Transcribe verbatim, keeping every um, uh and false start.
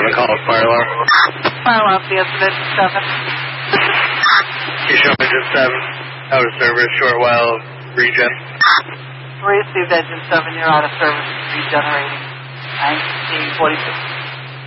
seven, call us fire alarm. Fire alarm, the engine seven. You show engine seven, out of service, short while regen. Received engine seven, you're out of service, regenerating. nineteen forty-six.